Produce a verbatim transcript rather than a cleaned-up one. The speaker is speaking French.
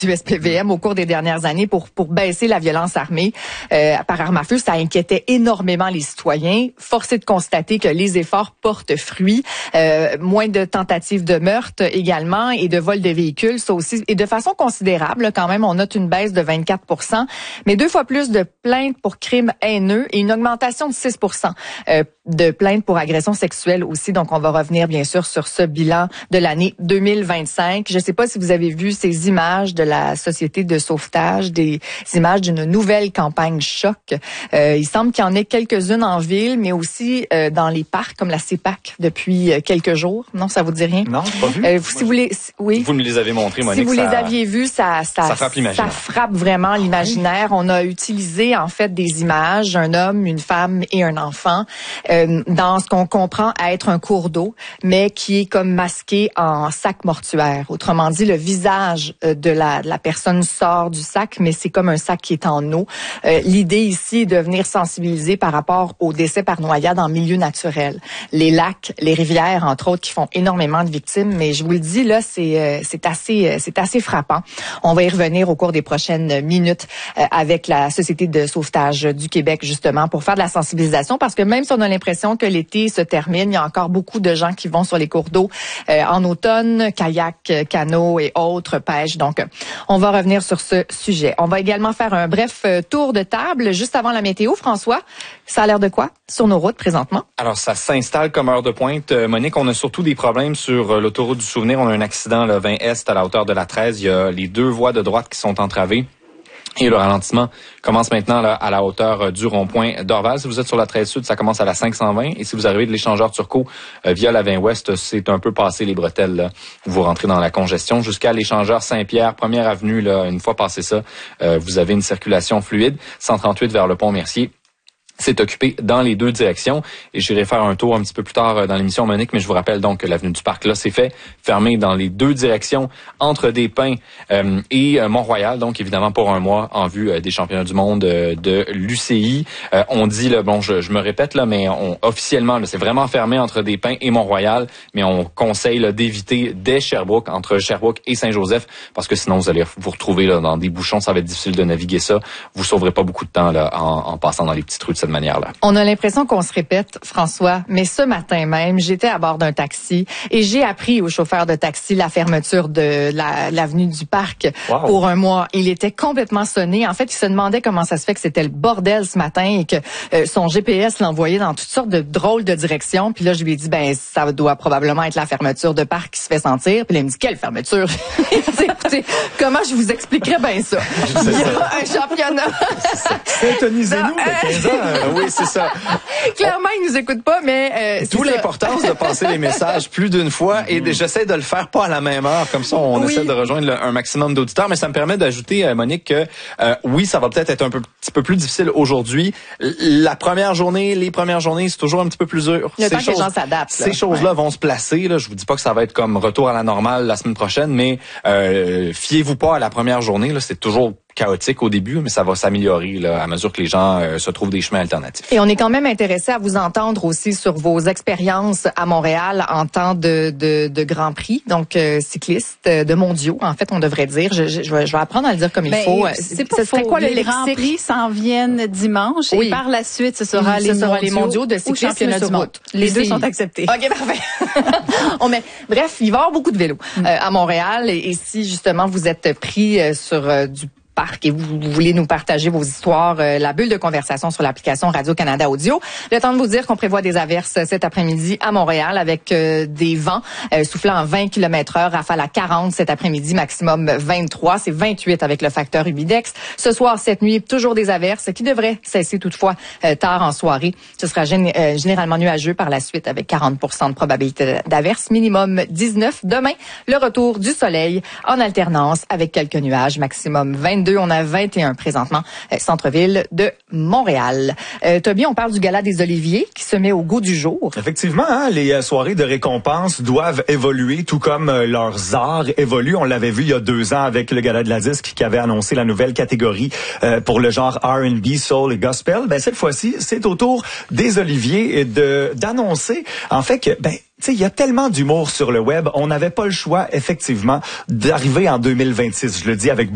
du S P V M au cours des dernières années pour pour baisser la violence armée euh, par arme à feu. Ça inquiétait énormément les citoyens. Force est de constater que les efforts portent fruit. Euh, moins de tentatives de meurtre également et de vol de véhicules, ça aussi, et de façon considérable. Quand même, on note une baisse de vingt-quatre pour cent, mais deux fois plus de plaintes pour crimes haineux et une augmentation de six pour cent euh, de plaintes pour agressions sexuelles aussi. Donc, on va revenir bien sûr sur ce bilan de l'année deux mille vingt-cinq. Je ne sais pas si vous avez vu ces images de la Société de sauvetage, des images d'une nouvelle campagne choc. Euh, il semble qu'il y en ait quelques-unes en ville, mais aussi euh, dans les parcs comme la C E P A C depuis euh, quelques jours. Non, ça vous dit rien? Non, pas vu. Euh, si vous les, si, oui. Vous me les avez montrés, Monique. Si vous ça, les aviez vus, ça, ça, ça frappe l'imaginaire. Ça frappe vraiment l'imaginaire. On a utilisé en fait des images, un homme, une femme et un enfant, euh, dans ce qu'on comprend être un cours d'eau, mais qui est comme masqué en sac mortuaire. Autrement dit, le visage de la, de la personne sort du sac, mais c'est comme un sac qui est en eau. Euh, l'idée ici est de venir sensibiliser par rapport aux décès par noyade en milieu naturel. Les lacs, les rivières, entre autres, qui font énormément de victimes, mais je vous le dis, là, c'est, euh, c'est assez, euh, c'est assez frappant. On va y revenir au cours des prochaines minutes euh, avec la Société de sauvetage du Québec, justement, pour faire de la sensibilisation, parce que même si on a l'impression que l'été se termine, il y a encore beaucoup de gens qui vont sur les cours d'eau euh, en automne, kayak, canot et autres pêches. Donc, on va revenir sur ce sujet. On va également faire un bref tour de table juste avant la météo. François, ça a l'air de quoi sur nos routes présentement? Alors, ça s'installe comme heure de pointe. Euh, Monique, on a surtout des problèmes sur euh, l'autoroute du Souvenir. On a un accident, le vingt Est, à la hauteur de la treize. Il y a les deux voies de droite qui sont entravées. Et le ralentissement commence maintenant là, à la hauteur euh, du rond-point d'Orval. Si vous êtes sur la treize Sud, ça commence à la cinq cent vingt. Et si vous arrivez de l'échangeur Turcot euh, via la vingt Ouest, c'est un peu passé les bretelles. Là. Vous rentrez dans la congestion jusqu'à l'échangeur Saint-Pierre, première avenue. Là, une fois passé ça, euh, vous avez une circulation fluide. cent trente-huit vers le pont Mercier. C'est occupé dans les deux directions. Et j'irai faire un tour un petit peu plus tard dans l'émission, Monique, mais je vous rappelle donc que l'avenue du Parc, là, c'est fait, fermé dans les deux directions, entre des Pins euh, et euh, Mont-Royal, donc évidemment pour un mois en vue euh, des championnats du monde euh, de l'U C I. Euh, on dit, là, bon, je, je me répète, là, mais on, officiellement, là, c'est vraiment fermé entre des Pins et Mont-Royal, mais on conseille là, d'éviter dès Sherbrooke, entre Sherbrooke et Saint-Joseph, parce que sinon, vous allez vous retrouver là, dans des bouchons, ça va être difficile de naviguer ça. Vous sauverez pas beaucoup de temps là, en, en passant dans les petites rues de cette manière-là. On a l'impression qu'on se répète, François, mais ce matin même, j'étais à bord d'un taxi et j'ai appris au chauffeur de taxi la fermeture de la, l'avenue du Parc wow. pour un mois. Il était complètement sonné. En fait, il se demandait comment ça se fait que c'était le bordel ce matin et que euh, son G P S l'envoyait dans toutes sortes de drôles de directions. Puis là, je lui ai dit, ben ça doit probablement être la fermeture de Parc qui se fait sentir. Puis là, il me dit, quelle fermeture? Écoutez, comment je vous expliquerais bien ça? Il y a un championnat. Syntonisez-nous de quinze ans. Oui, c'est ça. Clairement, ils nous écoutent pas, mais... Euh, D'où l'importance de passer les messages plus d'une fois et de, j'essaie de le faire pas à la même heure. Comme ça, on oui. essaie de rejoindre le, un maximum d'auditeurs. Mais ça me permet d'ajouter, euh, Monique, que euh, oui, ça va peut-être être un peu, petit peu plus difficile aujourd'hui. La première journée, les premières journées, c'est toujours un petit peu plus dur. Le ces temps choses, que les gens s'adaptent. Ces choses-là ouais. vont se placer. Là. Je vous dis pas que ça va être comme retour à la normale la semaine prochaine, mais euh, fiez-vous pas à la première journée. Là, c'est toujours chaotique au début, mais ça va s'améliorer là, à mesure que les gens euh, se trouvent des chemins alternatifs. Et on est quand même intéressé à vous entendre aussi sur vos expériences à Montréal en temps de, de, de Grand Prix, donc euh, cycliste de mondiaux, en fait, on devrait dire. Je, je, je, vais, je vais apprendre à le dire comme il ben, faut. C'est pas faux. Quoi, les Grands Prix s'en viennent dimanche oui. et par la suite, ce sera, oui, les, ce sera mondiaux les mondiaux de cyclisme sur route. Les deux sont acceptés. OK, parfait. on met, bref, il va y avoir beaucoup de vélos mm. euh, à Montréal et, et si justement vous êtes pris euh, sur euh, du Parc et vous, vous voulez nous partager vos histoires, euh, la bulle de conversation sur l'application Radio-Canada Audio. Le temps de vous dire qu'on prévoit des averses cet après-midi à Montréal avec euh, des vents euh, soufflant à vingt kilomètres heure, rafale à quarante cet après-midi, maximum vingt-trois. C'est vingt-huit avec le facteur humidex. Ce soir, cette nuit, toujours des averses qui devraient cesser toutefois euh, tard en soirée. Ce sera gén- euh, généralement nuageux par la suite avec quarante pour cent de probabilité d'averse, minimum dix-neuf. Demain, le retour du soleil en alternance avec quelques nuages, maximum vingt-deux. On a vingt et un présentement, euh, centre-ville de Montréal. Euh, Toby, on parle du gala des Oliviers qui se met au goût du jour. Effectivement, hein, les euh, soirées de récompense doivent évoluer, tout comme euh, leurs arts évoluent. On l'avait vu il y a deux ans avec le gala de la disque qui avait annoncé la nouvelle catégorie euh, pour le genre R and B, soul et gospel. Ben cette fois-ci, c'est au tour des Oliviers et de d'annoncer en fait que ben tu sais, il y a tellement d'humour sur le web, on n'avait pas le choix effectivement d'arriver en deux mille vingt-six. Je le dis avec